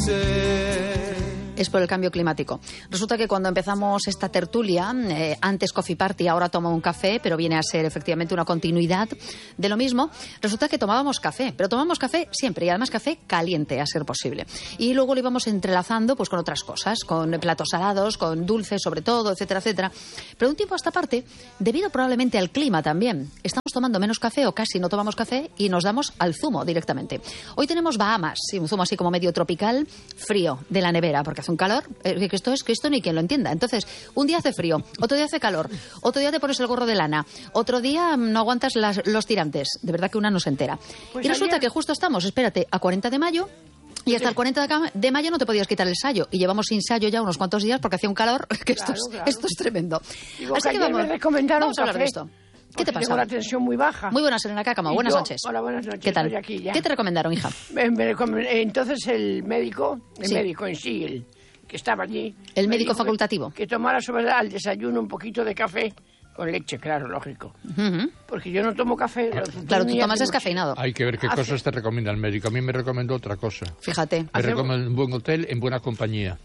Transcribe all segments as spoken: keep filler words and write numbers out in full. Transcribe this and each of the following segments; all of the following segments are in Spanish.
Es por el cambio climático. Resulta que cuando empezamos esta tertulia, eh, antes Coffee Party, ahora tomo un café, pero viene a ser efectivamente una continuidad de lo mismo, resulta que tomábamos café, pero tomamos café siempre y además café caliente, a ser posible. Y luego lo íbamos entrelazando pues con otras cosas, con platos salados, con dulces sobre todo, etcétera, etcétera. Pero de un tiempo a esta parte, debido probablemente al clima también, estamos tomando menos café o casi no tomamos café y nos damos al zumo directamente. Hoy tenemos Bahamas, un zumo así como medio tropical, frío, de la nevera, porque hace un calor, eh, que esto es que esto ni quien lo entienda. Entonces, un día hace frío, otro día hace calor, otro día te pones el gorro de lana, otro día no aguantas las, los tirantes. De verdad que una no se entera. Pues y resulta ayer... que justo estamos, espérate, a cuarenta de mayo. Y hasta el cuarenta de mayo no te podías quitar el sayo. Y llevamos sin sayo ya unos cuantos días porque hacía un calor que esto, claro, es, claro. esto es tremendo. Digo, Así que, que vamos, me recomendaron vamos a hablar café. de esto. ¿Qué te pasa? Tengo la tensión muy baja. Muy buenas, Elena Cácamo. Buenas yo, noches. Hola, buenas noches. ¿Qué tal? Estoy aquí ya. ¿Qué te recomendaron, hija? Me, me recom... Entonces el médico, el sí. médico en sí, el que estaba allí... El médico facultativo. Que, que tomara sobre al desayuno un poquito de café con leche, claro, lógico. Uh-huh. Porque yo no tomo café. Claro, tú tomas descafeinado. Hay que ver qué Hace... cosas te recomienda el médico. A mí me recomendó otra cosa. Fíjate. Me Hace... recomendó un buen hotel en buena compañía.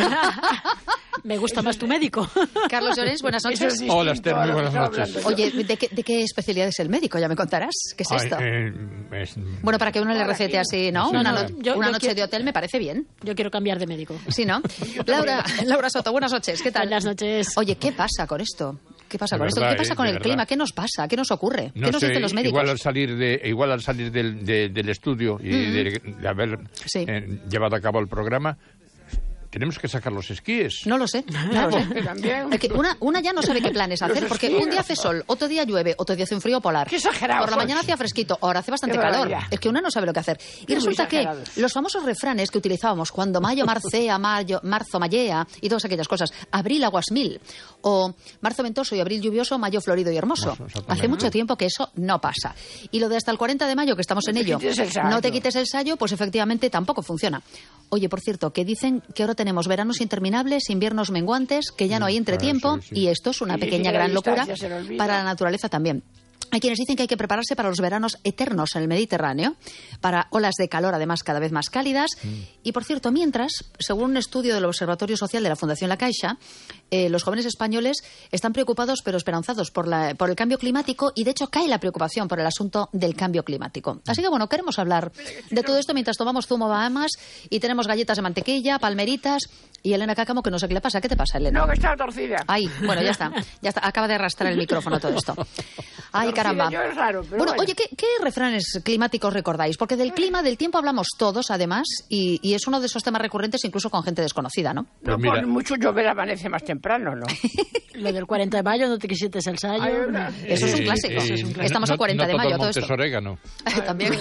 Me gusta Eso más tu médico. Carlos Llorens, buenas noches. Es Hola, Esther, muy buenas noches. Oye, ¿de qué, ¿de qué especialidad es el médico? Ya me contarás. ¿Qué es Ay, esto? Eh, es... Bueno, para que uno le recete así, ¿no? Sí, una no, yo, una yo noche quiero... de hotel me parece bien. Yo quiero cambiar de médico. Sí, ¿no? Laura, Laura Soto, buenas noches. ¿Qué tal? Buenas noches. Oye, ¿qué pasa con esto? ¿Qué pasa con verdad, esto? ¿Qué pasa eh, con el verdad. clima? ¿Qué nos pasa? ¿Qué nos ocurre? No ¿Qué nos sé, dicen los médicos? Igual al salir, de, igual al salir del, de, del estudio y mm-hmm. de, de haber sí. eh, llevado a cabo el programa, tenemos que sacar los esquíes. No lo sé, no lo sé. Es que una, una ya no sabe qué planes hacer, porque un día hace sol, otro día llueve, otro día hace un frío polar. Qué exagerado. Por la mañana hacía fresquito, ahora hace bastante calor. Es que una no sabe lo que hacer. Y resulta que los famosos refranes que utilizábamos cuando mayo marcea, mayo, marzo mayea y todas aquellas cosas, abril aguas mil, o marzo ventoso y abril lluvioso, mayo florido y hermoso. Hace mucho tiempo que eso no pasa. Y lo de hasta el cuarenta de mayo, que estamos en ello, no te quites el sayo, pues efectivamente tampoco funciona. Oye, por cierto, que dicen que ahora tenemos veranos interminables, inviernos menguantes, que ya no hay entretiempo, sí, sí, sí. y esto es una sí, pequeña gran locura para la naturaleza también. Hay quienes dicen que hay que prepararse para los veranos eternos en el Mediterráneo, para olas de calor además cada vez más cálidas. Mm. Y por cierto, mientras, según un estudio del Observatorio Social de la Fundación La Caixa, eh, los jóvenes españoles están preocupados pero esperanzados por, la, por el cambio climático y de hecho cae la preocupación por el asunto del cambio climático. Así que bueno, queremos hablar de todo esto mientras tomamos zumo Bahamas y tenemos galletas de mantequilla, palmeritas y Elena Cácamo, que no sé qué le pasa. ¿Qué te pasa, Elena? No, que está torcida. Ay, bueno, ya está. Ya está. Acaba de arrastrar el micrófono todo esto. Ay, caramba. Es raro, pero bueno, bueno, oye, ¿qué, ¿qué refranes climáticos recordáis? Porque del clima, del tiempo hablamos todos, además, y, y es uno de esos temas recurrentes incluso con gente desconocida, ¿no? No, pues por mucho llover amanece más temprano, ¿no? Lo del cuarenta de mayo, no te quisietes el sayo. Ay, eso es un clásico. Eh, eh, Estamos no, a cuarenta no de mayo, todo esto. Es orégano. También.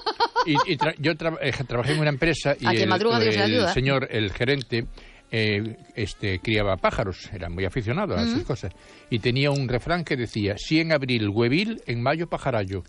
Y, y tra yo tra eh, trabajé en una empresa y el, Dios le ayuda. el señor, el gerente, eh, este, criaba pájaros, era muy aficionado a esas mm. cosas. Y tenía un refrán que decía, si en abril huevil, en mayo pajarallo.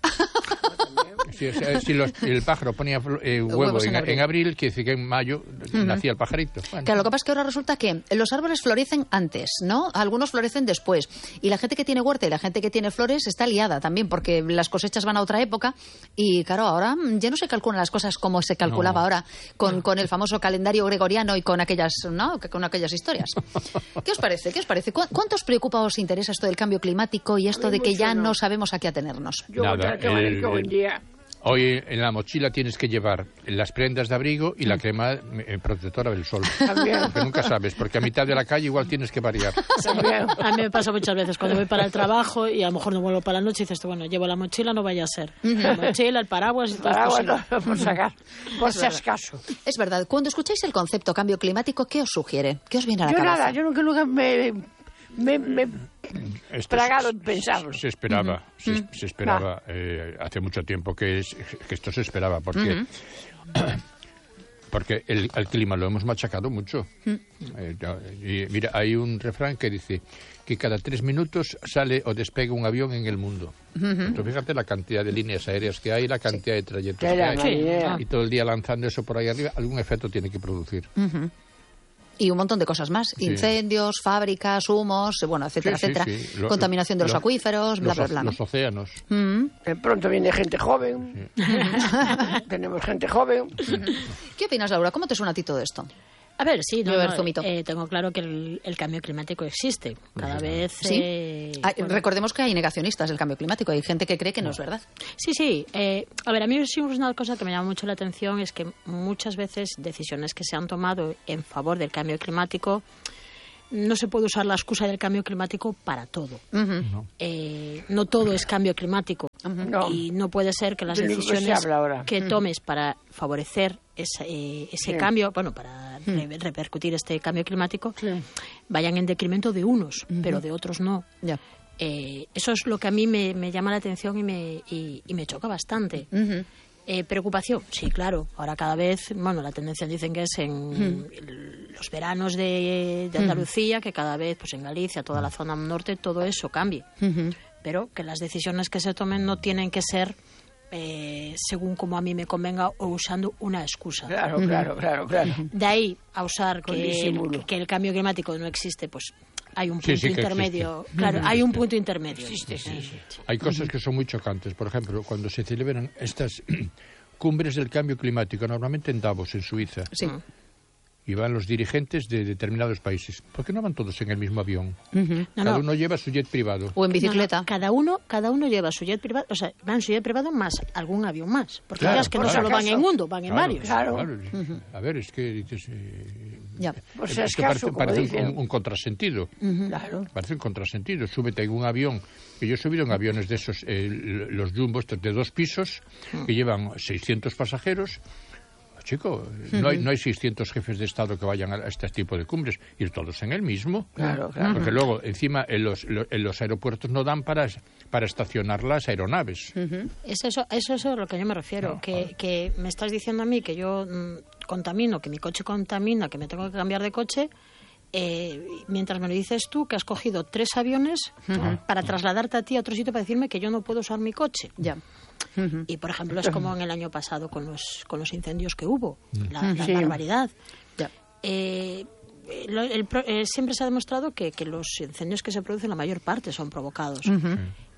Si, si los, el pájaro ponía eh, huevo en, en, abril. en abril, quiere decir que en mayo uh-huh. nacía el pajarito. Bueno. Claro, lo que pasa es que ahora resulta que los árboles florecen antes, ¿no? Algunos florecen después. Y la gente que tiene huerta y la gente que tiene flores está liada también, porque las cosechas van a otra época. Y claro, ahora ya no se calculan las cosas como se calculaba no. ahora con, con el famoso calendario gregoriano y con aquellas, ¿no? Con aquellas historias. ¿Qué os parece? ¿Qué os parece? ¿Cu ¿Cuánto os preocupa o os interesa esto del cambio climático y esto de que ya no. no sabemos a qué atenernos? Yo Nada, que el, el, el día. Hoy en la mochila tienes que llevar las prendas de abrigo y la crema eh, protectora del sol. También. Porque nunca sabes, porque a mitad de la calle igual tienes que variar. También. A mí me pasa muchas veces cuando voy para el trabajo y a lo mejor no vuelvo para la noche y dices, bueno, llevo la mochila, no vaya a ser. La mochila, el paraguas y todo paraguas, esto. No, por sacar, por si acaso. Es verdad. Cuando escucháis el concepto cambio climático, ¿qué os sugiere? ¿Qué os viene a la yo cabeza? Nada, yo nunca, nunca me... me, me... Tragado en pensarlo. Se esperaba, uh-huh. se, uh-huh. se esperaba ah. eh, hace mucho tiempo que, es, que esto se esperaba, porque uh-huh. porque el, el clima lo hemos machacado mucho. Uh-huh. eh, y mira, hay un refrán que dice que cada tres minutos sale o despega un avión en el mundo. Uh-huh. Entonces, fíjate la cantidad de líneas aéreas que hay, la cantidad sí. de trayectos que hay, sí. y todo el día lanzando eso por ahí arriba, algún efecto tiene que producir. Uh-huh. Y un montón de cosas más. Sí. Incendios, fábricas, humos, bueno, etcétera, sí, sí, etcétera. Sí. Lo, Contaminación de los, los acuíferos, bla, bla, bla. Los océanos. Mm. De pronto viene gente joven. Sí. Tenemos gente joven. ¿Qué opinas, Laura? ¿Cómo te suena a ti todo esto? A ver, sí, no, no, eh, tengo claro que el, el cambio climático existe. Cada sí, vez... ¿Sí? Eh, hay, bueno. Recordemos que hay negacionistas del cambio climático. Hay gente que cree que no, no es verdad. Sí, sí. Eh, a ver, a mí sí una cosa que me llama mucho la atención es que muchas veces decisiones que se han tomado en favor del cambio climático no se puede usar la excusa del cambio climático para todo. Uh-huh. no. Eh, no todo es cambio climático. Uh-huh. no. Y no puede ser que las de decisiones que tomes uh-huh. para favorecer ese, eh, ese sí. cambio, bueno, para uh-huh. re- repercutir este cambio climático, sí. vayan en detrimento de unos, uh-huh. pero de otros no. Yeah. Eh, eso es lo que a mí me, me llama la atención y me, y, y me choca bastante. Uh-huh. Eh, ¿Preocupación? Sí, claro. Ahora cada vez, bueno, la tendencia dicen que es en mm. los veranos de, de Andalucía, mm. que cada vez, pues en Galicia, toda la zona norte, todo eso cambie. Mm-hmm. Pero que las decisiones que se tomen no tienen que ser eh, según como a mí me convenga o usando una excusa. Claro, mm-hmm. claro, claro, claro. De ahí a usar que el, que el cambio climático no existe, pues hay un punto sí, sí intermedio. Existe. Claro, mm-hmm. hay un punto intermedio. Existe, sí, sí. Hay cosas que son muy chocantes. Por ejemplo, cuando se celebran estas cumbres del cambio climático, normalmente en Davos, en Suiza, sí. y van los dirigentes de determinados países. ¿Por qué no van todos en el mismo avión? Uh-huh. Cada no, no. uno lleva su jet privado. O en bicicleta. No, no. Cada uno cada uno lleva su jet privado, o sea, van su jet privado más algún avión más. Porque claro, es que no solo van en uno, van en claro, varios. Claro. claro. Uh-huh. A ver, es que dices... Eh, ya. O sea, es, es que caso, parece, parece un, un contrasentido. Uh-huh. Claro. Parece un contrasentido. Súbete en un avión, que yo he subido en aviones de esos, eh, los jumbos de dos pisos, uh-huh. que llevan seiscientos pasajeros. Chico, uh-huh. no, hay, no hay seiscientos jefes de Estado que vayan a este tipo de cumbres, ir todos en el mismo. Claro, claro. Porque luego, encima, en los, en los aeropuertos no dan para, para estacionar las aeronaves. Uh-huh. Es eso, eso es a lo que yo me refiero, no, que, vale. que me estás diciendo a mí que yo mmm, contamino, que mi coche contamina, que me tengo que cambiar de coche, eh, mientras me lo dices tú, que has cogido tres aviones uh-huh. para trasladarte a ti a otro sitio para decirme que yo no puedo usar mi coche. Ya. Uh-huh. Y por ejemplo es como en el año pasado con los con los incendios que hubo, la, la sí. barbaridad. Yeah. Eh, el, el, el, siempre se ha demostrado que, que los incendios que se producen la mayor parte son provocados. Uh-huh.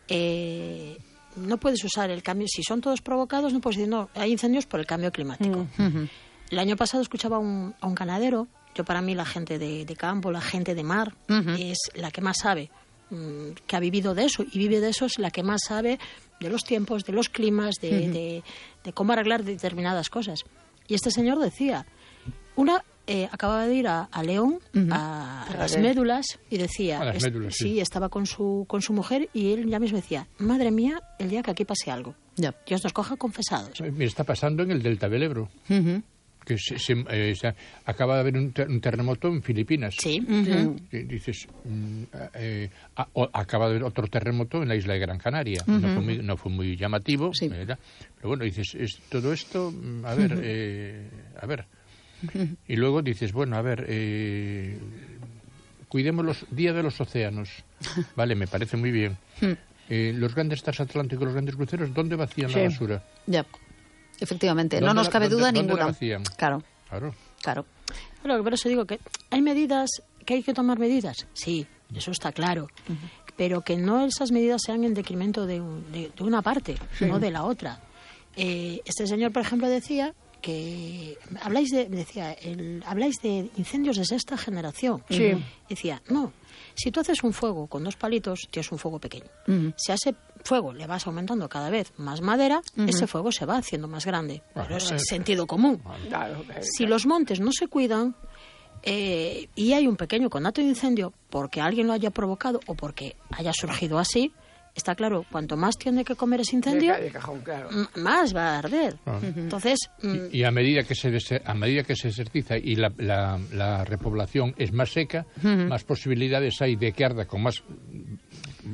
Eh, no puedes usar el cambio, si son todos provocados no puedes decir no, hay incendios por el cambio climático. Uh-huh. El año pasado escuchaba un, a un ganadero. Yo para mí la gente de, de campo, la gente de mar uh-huh. es la que más sabe, que ha vivido de eso y vive de eso, es la que más sabe de los tiempos, de los climas, de, uh-huh. de, de cómo arreglar determinadas cosas. Y este señor decía, una eh, acababa de ir a, a León, uh-huh. a, a las médulas, y decía, a las médulas, es, sí. sí, estaba con su con su mujer y él ya mismo decía, madre mía, el día que aquí pase algo, yeah. Dios nos coja confesados. Me está pasando en el Delta del Ebro. Uh-huh. que se, se, eh, se, acaba de haber un, ter, un terremoto en Filipinas. Sí. Uh-huh. Y dices, mm, eh, a, o, acaba de haber otro terremoto en la isla de Gran Canaria. Uh-huh. No fue muy, no fue muy llamativo, sí. ¿verdad? Pero bueno, dices, es, todo esto, a ver, uh-huh. eh, a ver. Uh-huh. Y luego dices, bueno, a ver, eh, cuidemos los Día de los Océanos. Vale, me parece muy bien. Uh-huh. Eh, los grandes transatlánticos, los grandes cruceros, ¿dónde vacían sí. la basura? Ya. Efectivamente, no nos cabe duda ¿dónde, ninguna. ¿dónde claro. Claro. Claro. Pero por eso digo que hay medidas, que hay que tomar medidas. Sí, eso está claro. Uh-huh. Pero que no esas medidas sean en decremento de, un, de, de una parte, sí. no de la otra. Eh, este señor, por ejemplo, decía que habláis de decía el, habláis de incendios de sexta generación. Sí. Decía, no, si tú haces un fuego con dos palitos, tienes un fuego pequeño. Uh-huh. Si a ese fuego le vas aumentando cada vez más madera, uh-huh. ese fuego se va haciendo más grande. Pero uh-huh. es uh-huh. sentido común. Claro, claro. Si los montes no se cuidan eh, y hay un pequeño conato de incendio porque alguien lo haya provocado o porque haya surgido así, está claro, cuanto más tiene que comer ese incendio, de, de cajón, claro. m- más va a arder. Uh-huh. Entonces, mm, y, y a medida que se des- a medida que se exerciza y la, la, la repoblación es más seca, uh-huh. más posibilidades hay de que arda con más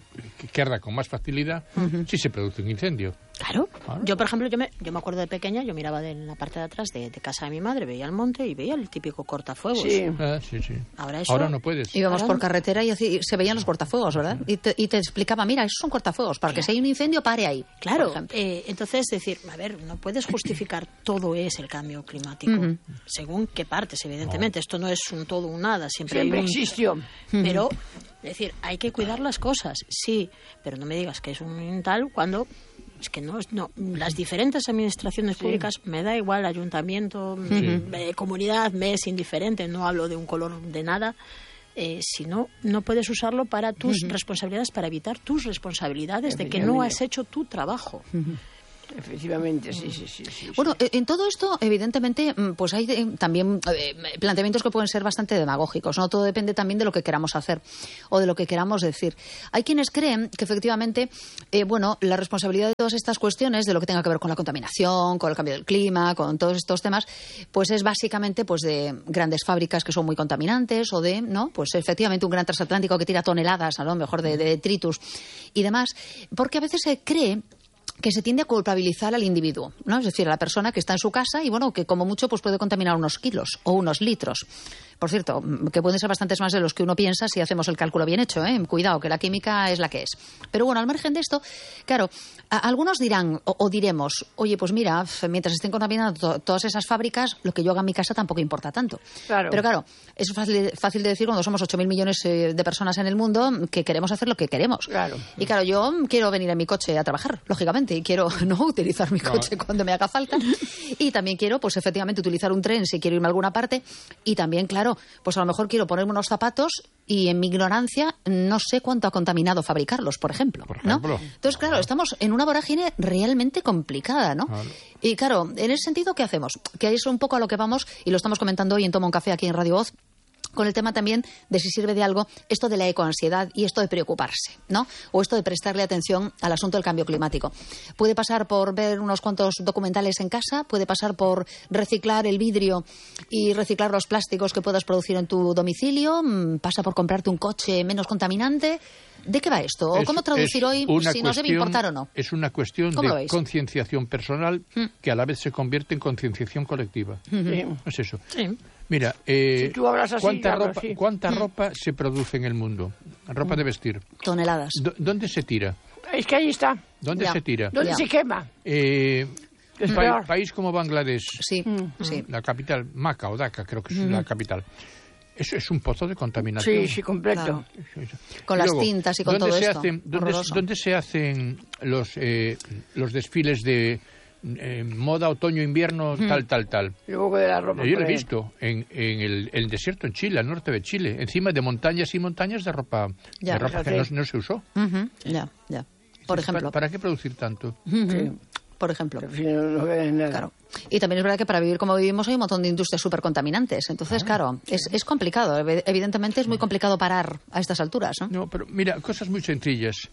que arda con más facilidad uh-huh. si se produce un incendio. Claro. claro. Yo, por ejemplo, yo me, yo me acuerdo de pequeña, yo miraba de la parte de atrás de, de casa de mi madre, veía el monte y veía el típico cortafuegos. Sí, ah, sí, sí. Ahora, eso, Ahora no puedes. Íbamos por carretera y así, se veían los cortafuegos, ¿verdad? Y te, y te explicaba, mira, esos son cortafuegos, para que si hay un incendio, pare ahí. Claro. Eh, entonces, decir, a ver, no puedes justificar todo es el cambio climático, uh-huh. según qué partes, evidentemente. No. Esto no es un todo un nada, siempre, siempre hay un... existió. Pero, es decir, hay que cuidar las cosas, sí, pero no me digas que es un tal cuando... Es que no, no, las diferentes administraciones sí. públicas, me da igual, ayuntamiento, sí. eh, comunidad, me es indiferente, no hablo de un color de nada, eh, si no, no puedes usarlo para tus uh-huh. responsabilidades, para evitar tus responsabilidades de que no has hecho tu trabajo. Uh-huh. Efectivamente, sí, sí, sí, sí. Bueno, en todo esto, evidentemente, pues hay también eh, planteamientos que pueden ser bastante demagógicos, ¿no? Todo depende también de lo que queramos hacer o de lo que queramos decir. Hay quienes creen que efectivamente, eh, bueno, la responsabilidad de todas estas cuestiones, de lo que tenga que ver con la contaminación, con el cambio del clima, con todos estos temas, pues es básicamente pues de grandes fábricas que son muy contaminantes o de, ¿no? Pues efectivamente un gran transatlántico que tira toneladas, a lo mejor de, de detritus y demás, porque a veces se cree que se tiende a culpabilizar al individuo, ¿no? Es decir, a la persona que está en su casa y, bueno, que como mucho pues puede contaminar unos kilos o unos litros. Por cierto, que pueden ser bastantes más de los que uno piensa si hacemos el cálculo bien hecho, ¿eh? Cuidado, que la química es la que es. Pero bueno, al margen de esto, claro, a, algunos dirán o, o diremos, oye, pues mira, mientras estén contaminando to, todas esas fábricas, lo que yo haga en mi casa tampoco importa tanto. Claro. Pero claro, es fácil, fácil de decir cuando somos ocho mil millones eh, de personas en el mundo que queremos hacer lo que queremos. Claro. Y claro, yo quiero venir en mi coche a trabajar, lógicamente, y quiero no utilizar mi coche no. cuando me haga falta. Y también quiero, pues efectivamente, utilizar un tren si quiero irme a alguna parte. Y también, claro, pues a lo mejor quiero ponerme unos zapatos y en mi ignorancia no sé cuánto ha contaminado fabricarlos, por ejemplo. Por ejemplo. ¿no? Entonces, claro, estamos en una vorágine realmente complicada, ¿no? Claro. Y claro, en ese sentido, ¿qué hacemos? Que es un poco a lo que vamos, y lo estamos comentando hoy en Toma un Café aquí en Radio Voz, con el tema también de si sirve de algo esto de la ecoansiedad y esto de preocuparse, ¿no? O esto de prestarle atención al asunto del cambio climático. Puede pasar por ver unos cuantos documentales en casa, puede pasar por reciclar el vidrio y reciclar los plásticos que puedas producir en tu domicilio, pasa por comprarte un coche menos contaminante. ¿De qué va esto? ¿O es, cómo traducir hoy si nos debe importar o no? Es una cuestión de concienciación personal ¿Mm? que a la vez se convierte en concienciación colectiva. Uh-huh. Es eso. Sí. Mira, eh, si tú hablas así, ¿cuánta, hablas ropa, así. ¿cuánta ropa se produce en el mundo? Ropa de vestir. Toneladas. D- ¿Dónde se tira? Es que ahí está. ¿Dónde Ya. se tira? ¿Dónde Ya. se quema? Eh, Es pa- peor. país como Bangladesh, Sí, Mm. sí. la capital, Maca o Dhaka, creo que es la capital. Eso es un pozo de contaminación. Sí, sí, completo. Claro. Eso, eso. Con Y las luego, tintas y con ¿dónde todo se esto? hacen- dónde, Horroroso. ¿Dónde se hacen los, eh, los desfiles de eh, moda, otoño, invierno, tal, tal, tal? Luego de la ropa. Yo lo por he ahí. visto en, en el, el desierto en Chile, al norte de Chile, encima de montañas y montañas de ropa, Ya, de ropa que no, fíjate. no se usó. Ujú. Ya, ya. Por ¿Para, ejemplo. ¿Para qué producir tanto? Ujú. Sí. Por ejemplo. Al final no queda nada. Claro. Y también es verdad que para vivir como vivimos hay un montón de industrias súper contaminantes. Entonces, claro, es, es complicado. Ev- Evidentemente es muy complicado parar a estas alturas, ¿no? No, pero mira, cosas muy sencillas.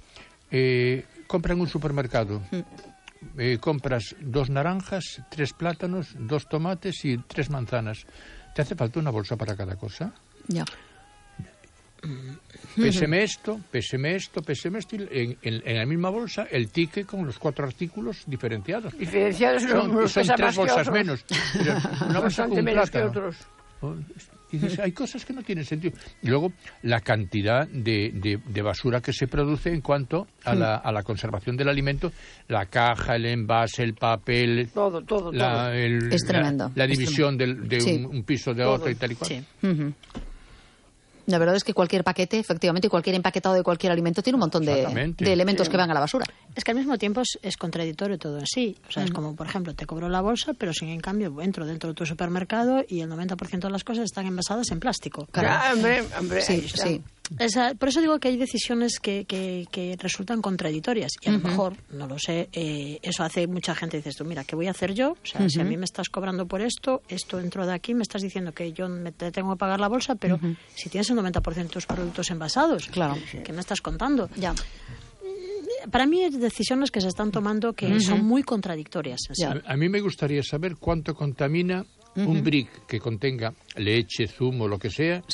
Eh, compra en un supermercado. Eh, compras dos naranjas, tres plátanos, dos tomates y tres manzanas. ¿Te hace falta una bolsa para cada cosa? Ya. Péseme esto, péseme esto, péseme esto, y en, en, en la misma bolsa el ticket con los cuatro artículos diferenciados. Diferenciados Son, unos son pesan tres más que bolsas otros. menos. Pero una bolsa Bastante con un menos que plátano. otros. Oh, y dices, hay cosas que no tienen sentido. Y luego, la cantidad de, de, de basura que se produce en cuanto a la, a la conservación del alimento, la caja, el envase, el papel, Todo, todo, la, todo. el- Es la- tremendo, la, es división del- de Sí. un, un piso de Todo. otro y tal y cual. Sí. Ujú. La verdad es que cualquier paquete, efectivamente, y cualquier empaquetado de cualquier alimento tiene un montón de, Exactamente. de elementos Sí. que van a la basura. Es que al mismo tiempo es, es contradictorio todo en sí. O sea, es como, por ejemplo, te cobro la bolsa, pero sin en cambio entro dentro de tu supermercado y el noventa por ciento de las cosas están envasadas en plástico. Ya, hombre, hombre, ahí Sí, está. sí. Esa- por eso digo que hay decisiones que, que, que resultan contradictorias y a lo mejor, no lo sé, eh, eso hace mucha gente, dices tú, mira, ¿qué voy a hacer yo? O sea, si a mí me estás cobrando por esto, esto dentro de aquí, me estás diciendo que yo me te tengo que pagar la bolsa, pero si tienes el noventa por ciento de tus productos envasados, Claro. ¿qué me estás contando? Ya. Para mí hay decisiones que se están tomando que son muy contradictorias. en sí. Ya. A, a mí me gustaría saber cuánto contamina un brick que contenga leche, zumo, lo que sea, Sí.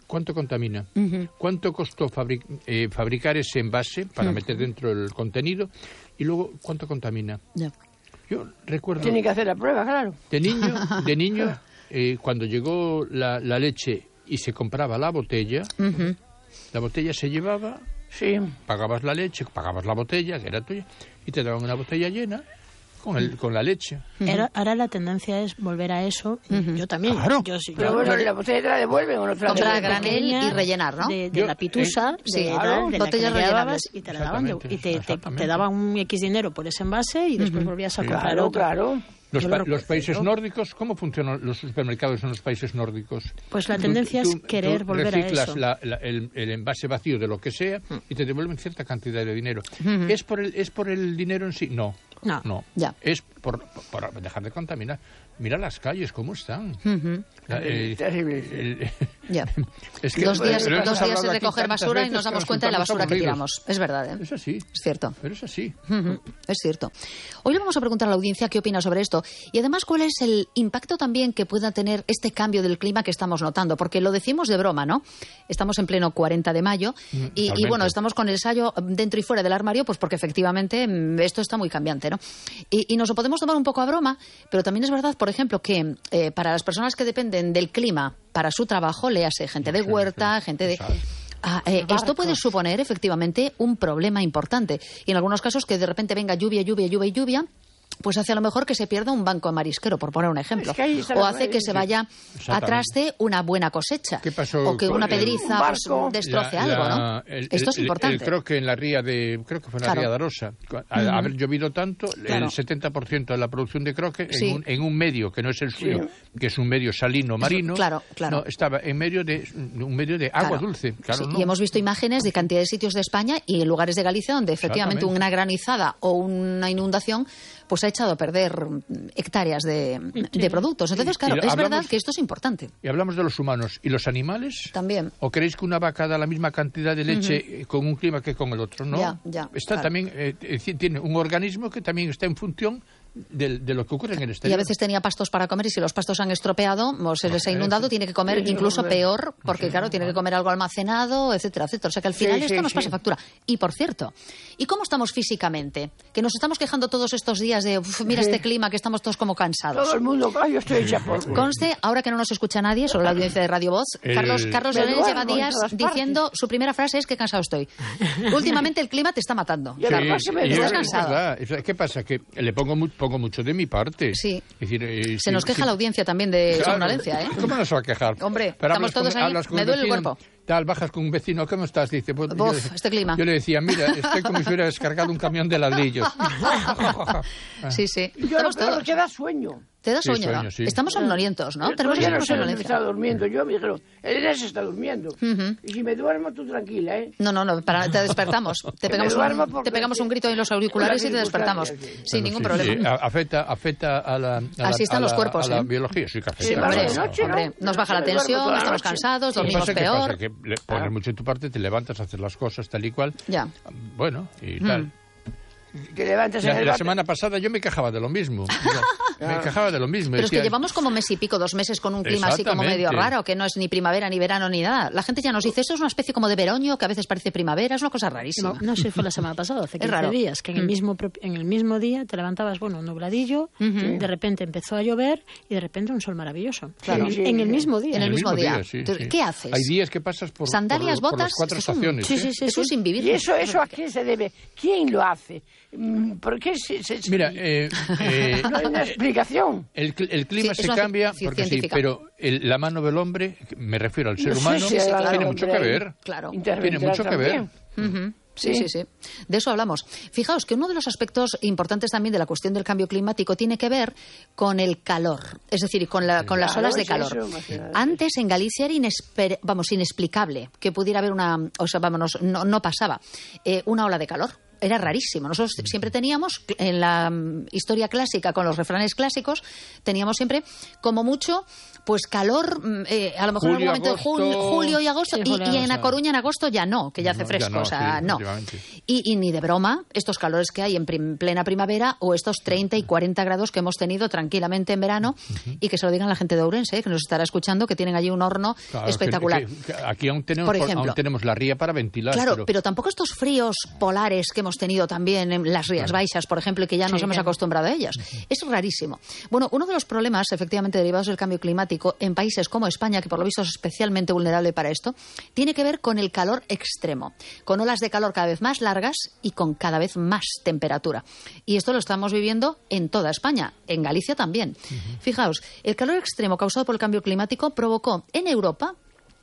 ¿cuánto contamina? Uh-huh. ¿Cuánto costó fabric, eh, fabricar ese envase para uh-huh. meter dentro el contenido? Y luego, ¿cuánto contamina? Yeah. Yo recuerdo... Tiene que hacer la prueba, claro. De niño, de niño eh, cuando llegó la, la leche y se compraba la botella, uh-huh. la botella se llevaba, sí. pagabas la leche, pagabas la botella, que era tuya, y te daban una botella llena con el, con la leche. Ahora, ahora la tendencia es volver a eso. Uh-huh. Yo también. Claro. Yo, sí, pero yo, bueno, yo, ¿la botella te la devuelven o no te la devuelven? Comprar granel y rellenar, ¿no? De, de yo, la pitusa, eh, de, sí, claro, de, de botellas rellenables. Y te la daban de, y te, te, te daban un X dinero por ese envase y después uh-huh. volvías a comprar claro, otro. Claro, Los, pa- los países ¿no? nórdicos, ¿cómo funcionan los supermercados en los países nórdicos? Pues la tendencia tú, tú, es querer tú volver a eso. reciclas la, la, el, el envase vacío de lo que sea mm. y te devuelven cierta cantidad de dinero. Mm-hmm. ¿Es por el, es por el dinero en sí? No. No. no. Ya. Es por, por, por dejar de contaminar. Mira las calles, ¿cómo están? Uh-huh. La, eh, Terrible. El, ya. Es que, dos días, pero dos días es recoger basura y nos damos cuenta de la basura que tiramos. Es verdad, ¿eh? Es así. Es cierto. Pero es así. Uh-huh. Es cierto. Hoy le vamos a preguntar a la audiencia qué opina sobre esto y además cuál es el impacto también que pueda tener este cambio del clima que estamos notando, porque lo decimos de broma, ¿no? Estamos en pleno cuarenta de mayo mm, y, y bueno, estamos con el sayo dentro y fuera del armario, pues porque efectivamente esto está muy cambiante, ¿no? Y, y nos lo podemos tomar un poco a broma, pero también es verdad, por ejemplo, que eh, para las personas que dependen del clima para su trabajo, léase gente de huerta, gente de... Ah, eh, esto puede suponer efectivamente un problema importante y en algunos casos que de repente venga lluvia, lluvia, lluvia y lluvia, pues hace a lo mejor que se pierda un banco marisquero, por poner un ejemplo. Es que o hace que se vaya a traste una buena cosecha. ¿Qué pasó? O que una pedriza un pues, destroce la, algo, la, ¿no? El, Esto es el, importante. El, creo que en la ría de, creo que fue en la claro. ría de Arosa, al uh-huh. haber llovido tanto, claro. el setenta por ciento de la producción de croque sí. en, un, en un medio que no es el suyo, sí. que es un medio salino marino, claro, claro. No, estaba en medio de un medio de agua claro. dulce. Claro, sí. no. Y hemos visto imágenes de cantidad de sitios de España y en lugares de Galicia donde efectivamente una granizada o una inundación pues ha echado a perder hectáreas de, sí. de productos. Entonces, claro, es hablamos, verdad que esto es importante. Y hablamos de los humanos. ¿Y los animales? También. ¿O creéis que una vaca da la misma cantidad de leche uh-huh. con un clima que con el otro? No. Ya, ya, está claro. también eh, tiene un organismo que también está en función de, de lo que ocurre en el exterior. Y a veces tenía pastos para comer y si los pastos se han estropeado o se les ha inundado, tiene que comer sí, incluso peor, porque sí, claro, tiene que comer algo almacenado, etcétera, etcétera. O sea que al final sí, esto sí, nos pasa sí. factura. Y por cierto, ¿y cómo estamos físicamente? Que nos estamos quejando todos estos días de, uf, mira sí. este clima, que estamos todos como cansados. Todo el mundo, yo estoy hecha por... Conste, ahora que no nos escucha nadie, solo la audiencia de Radio Voz, el... Carlos, Carlos Llorens lleva días diciendo, su primera frase es que cansado estoy. Últimamente el clima te está matando. Sí, Carlos, sí, estás cansado. ¿Qué pasa? Que le pongo, mu- pongo mucho de mi parte. Sí. Es decir, eh, se si, nos queja si, la audiencia también de claro, somnolencia, ¿eh? ¿Cómo nos va a quejar? Hombre, pero estamos todos con, ahí, me duele vecino, el cuerpo. Tal, bajas con un vecino, ¿cómo estás? Dice, pues, Uf, yo, este clima. Yo le decía, mira, estoy como si hubiera descargado un camión de ladrillos. Sí, sí. Yo Estamos lo todos. Que da sueño. Te da sí, sueño, sueño ¿no? sí. Estamos somnolientos, ¿no? Yo Tenemos que no ser sé dónde está durmiendo. Yo me dijeron, el se está durmiendo. Uh-huh. Y si me duermo, tú tranquila, ¿eh? No, no, no, para, te despertamos. Te pegamos, un, te pegamos un grito en los auriculares y te despertamos. Sí. Sin bueno, ningún sí, problema. Sí. Afecta, afecta a la, a la, Así están a los la, cuerpos, a la ¿eh? biología. Sí, que afecta. Sí, hombre, de noche, hombre, ¿no? nos baja la tensión, estamos cansados, dormimos ¿Qué peor. pasa? Que le pones ah. mucho en tu parte, te levantas a hacer las cosas tal y cual. Ya. Bueno, y tal. Mm. Que levantes la, el la semana pasada yo me quejaba de lo mismo. Yo, me quejaba de lo mismo. Pero decía, es que llevamos como mes y pico, dos meses con un clima así como medio raro, que no es ni primavera, ni verano, ni nada. La gente ya nos dice, eso es una especie como de veroño, que a veces parece primavera, es una cosa rarísima. No, no sé, fue la semana pasada, hace quince días, que en el, mismo, en el mismo día te levantabas, bueno, un nubladillo, uh-huh. de repente empezó a llover y de repente un sol maravilloso. Claro. Sí, sí, en el mismo día. En el mismo día. día sí, Entonces, sí. ¿qué haces? Hay días que pasas por, sandalias, por, botas, por las cuatro es un, estaciones. Sí, sí, sí, ¿eh? sí, es un vivir. ¿Y eso, eso a qué se debe? ¿Quién lo hace? ¿Por qué se, se, se... Mira, eh, eh, no hay una explicación. El, el clima sí, se cambia, porque sí, pero el, la mano del hombre, me refiero al ser no humano, sé si tiene claro, mucho que ver. Claro. Tiene mucho que ver. Uh-huh. Sí, sí, sí. De eso hablamos. Fijaos que uno de los aspectos importantes también de la cuestión del cambio climático tiene que ver con el calor, es decir, con, la, con las olas de calor. Antes en Galicia era inesper, vamos, inexplicable que pudiera haber una, o sea, vámonos, no, no pasaba, eh, una ola de calor. Era rarísimo. Nosotros siempre teníamos, en la historia clásica, con los refranes clásicos, teníamos siempre, como mucho, pues calor, eh, a lo mejor julio, en algún momento de julio, julio y agosto, sí, y, julio, y en agosto. A Coruña en agosto ya no, que ya hace No, fresco, ya no, o sea, sí, no. Y, y ni de broma, estos calores que hay en prim, plena primavera o estos treinta y cuarenta grados que hemos tenido tranquilamente en verano, uh-huh. y que se lo digan a la gente de Ourense, eh, que nos estará escuchando, que tienen allí un horno claro, espectacular. Que, que, que aquí aún tenemos, por ejemplo, aún tenemos la ría para ventilar. Claro, pero... pero tampoco estos fríos polares que hemos tenido también en las Rías claro. Baixas, por ejemplo, y que ya nos sí, hemos claro. acostumbrado a ellas. Uh-huh. Es rarísimo. Bueno, uno de los problemas, efectivamente, derivados del cambio climático en países como España, que por lo visto es especialmente vulnerable para esto, tiene que ver con el calor extremo, con olas de calor cada vez más largas y con cada vez más temperatura. Y esto lo estamos viviendo en toda España, en Galicia también. Uh-huh. Fijaos, el calor extremo causado por el cambio climático provocó en Europa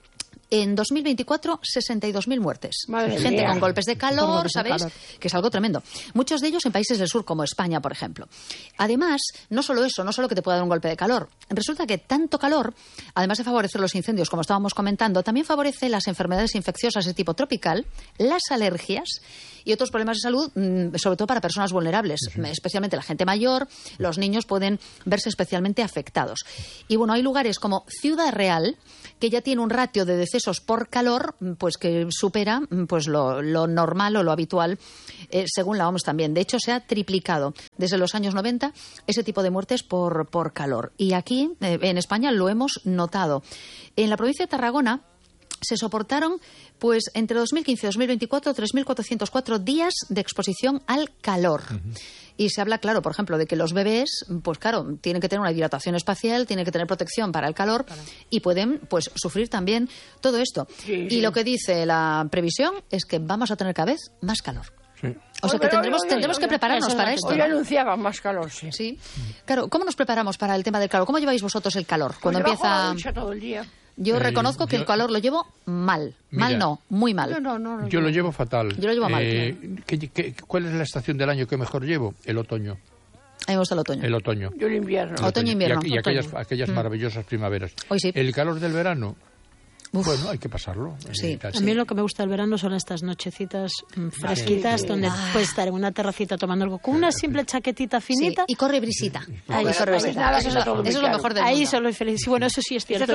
en dos mil veinticuatro, sesenta y dos mil muertes. Madre Gente mía. con golpes de calor, golpes de ¿sabéis? calor. Que es algo tremendo. Muchos de ellos en países del sur, como España, por ejemplo. Además, no solo eso, no solo que te pueda dar un golpe de calor. Resulta que tanto calor, además de favorecer los incendios, como estábamos comentando, también favorece las enfermedades infecciosas de tipo tropical, las alergias y otros problemas de salud, sobre todo para personas vulnerables, sí. especialmente la gente mayor, los niños pueden verse especialmente afectados. Y bueno, hay lugares como Ciudad Real, que ya tiene un ratio de decesos por calor, pues que supera pues lo, lo normal o lo habitual, eh, según la O M S también. De hecho, se ha triplicado desde los años noventa ese tipo de muertes por, por calor. Y aquí, eh, en España, lo hemos notado. En la provincia de Tarragona se soportaron, pues, entre dos mil quince y dos mil veinticuatro, tres mil cuatrocientos cuatro días de exposición al calor. Uh-huh. Y se habla, claro, por ejemplo, de que los bebés, pues claro, tienen que tener una hidratación espacial, tienen que tener protección para el calor claro. y pueden, pues, sufrir también todo esto. Sí, y sí. lo que dice la previsión es que vamos a tener cada vez más calor. Sí. O sea que tendremos, oye, tendremos oye, que prepararnos oye, para esto. Hoy ¿no? anunciaban más calor, sí. Sí. Claro, ¿cómo nos preparamos para el tema del calor? ¿Cómo lleváis vosotros el calor? Cuando pues empieza la ducha todo el día. Yo eh, reconozco que yo, el calor lo llevo mal. Mira, mal no, muy mal. No, no, no, no, yo lo llevo fatal. Yo lo llevo mal. Eh, ¿qué, qué, ¿Cuál es la estación del año que mejor llevo? El otoño. A mí me gusta el otoño. El otoño. Yo el invierno. El otoño e invierno. Y, y aquellas, aquellas mm. maravillosas primaveras. Hoy sí. El calor del verano. Uf. Bueno, hay que pasarlo. Sí, a mí lo que me gusta del verano son estas nochecitas mmm, fresquitas sí, donde ah. puedes estar en una terracita tomando algo con una simple chaquetita finita. Sí. Y corre brisita. Ahí, corre brisita. Eso, eso, eso es lo mejor del Ahí mundo. solo feliz. Sí, bueno, eso sí es cierto.